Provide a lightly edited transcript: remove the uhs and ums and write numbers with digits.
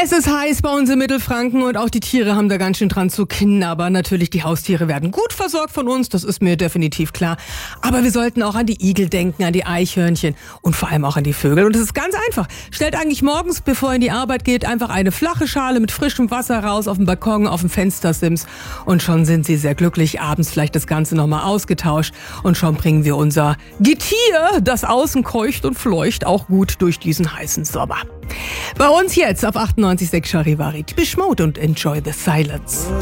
Es ist heiß bei uns in Mittelfranken und auch die Tiere haben da ganz schön dran zu knabbern. Natürlich, die Haustiere werden gut versorgt von uns, das ist mir definitiv klar. Aber wir sollten auch an die Igel denken, an die Eichhörnchen und vor allem auch an die Vögel. Und es ist ganz einfach. Stellt eigentlich morgens, bevor ihr in die Arbeit geht, einfach eine flache Schale mit frischem Wasser raus auf dem Balkon, auf dem Fenstersims. Und schon sind sie sehr glücklich. Abends vielleicht das Ganze nochmal ausgetauscht. Und schon bringen wir unser Getier, das außen keucht und fleucht, auch gut durch diesen heißen Sommer. Bei uns jetzt auf 98.6 Charivari. Depeche Mode und Enjoy the Silence.